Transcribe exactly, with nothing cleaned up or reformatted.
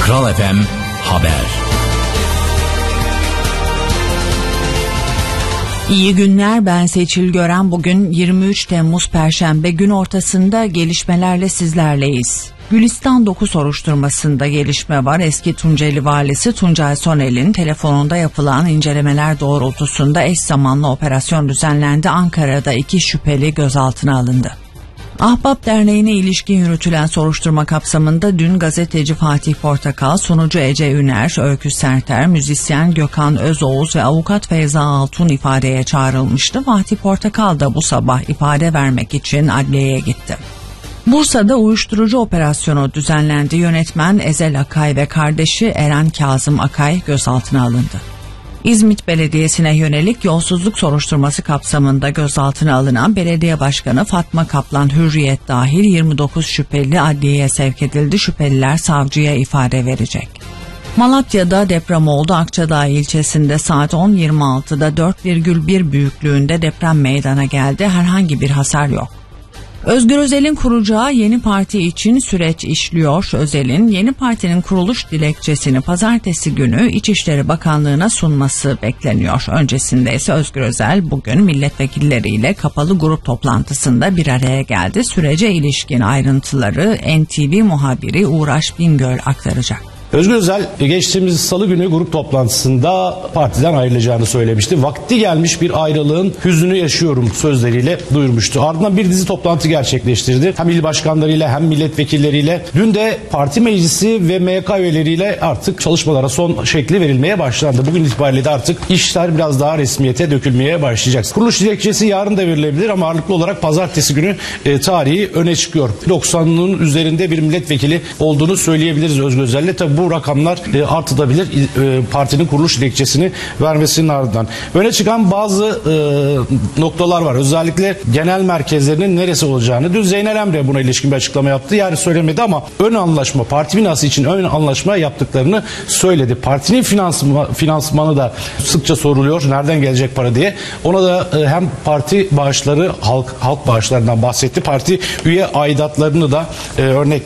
Kral F M Haber. İyi günler, ben Seçil Gören. Bugün yirmi üç Temmuz Perşembe, gün ortasında gelişmelerle sizlerleyiz. Gülistan dokuz soruşturmasında gelişme var. Eski Tunceli valisi Tuncay Soner'in telefonunda yapılan incelemeler doğrultusunda eş zamanlı operasyon düzenlendi. Ankara'da iki şüpheli gözaltına alındı. Ahbap Derneği'ne ilişkin yürütülen soruşturma kapsamında dün gazeteci Fatih Portakal, sunucu Ece Üner, Öykü Serter, müzisyen Gökhan Özoğuz ve avukat Feyza Altun ifadeye çağrılmıştı. Fatih Portakal da bu sabah ifade vermek için adliyeye gitti. Bursa'da uyuşturucu operasyonu düzenlendi. Yönetmen Ezel Akay ve kardeşi Eren Kazım Akay gözaltına alındı. İzmit Belediyesi'ne yönelik yolsuzluk soruşturması kapsamında gözaltına alınan belediye başkanı Fatma Kaplan Hürriyet dahil yirmi dokuz şüpheli adliyeye sevk edildi. Şüpheliler savcıya ifade verecek. Malatya'da deprem oldu. Akçadağ ilçesinde saat on yirmi altıda dört virgül bir büyüklüğünde deprem meydana geldi. Herhangi bir hasar yok. Özgür Özel'in kuracağı yeni parti için süreç işliyor. Özel'in yeni partinin kuruluş dilekçesini pazartesi günü İçişleri Bakanlığı'na sunması bekleniyor. Öncesinde ise Özgür Özel bugün milletvekilleriyle kapalı grup toplantısında bir araya geldi. Sürece ilişkin ayrıntıları N T V muhabiri Uğraş Bingöl aktaracak. Özgür Özel geçtiğimiz salı günü grup toplantısında partiden ayrılacağını söylemişti. Vakti gelmiş bir ayrılığın hüznünü yaşıyorum sözleriyle duyurmuştu. Ardından bir dizi toplantı gerçekleştirdi. Hem il başkanlarıyla hem milletvekilleriyle. Dün de parti meclisi ve M Y K üyeleriyle artık çalışmalara son şekli verilmeye başlandı. Bugün itibariyle de artık işler biraz daha resmiyete dökülmeye başlayacak. Kuruluş dilekçesi yarın da verilebilir ama ağırlıklı olarak pazartesi günü e, tarihi öne çıkıyor. doksanının üzerinde bir milletvekili olduğunu söyleyebiliriz Özgür Özel'le. Tabii bu rakamlar e, artabilir e, partinin kuruluş dilekçesini vermesinin ardından. Öne çıkan bazı e, noktalar var. Özellikle genel merkezlerinin neresi olacağını. Dün Zeynel Emre buna ilişkin bir açıklama yaptı. Yani söylemedi ama ön anlaşma, parti binası için ön anlaşma yaptıklarını söyledi. Partinin finansma, finansmanı da sıkça soruluyor. Nereden gelecek para diye. Ona da e, hem parti bağışları, halk halk bağışlarından bahsetti. Parti üye aidatlarını da e, örnek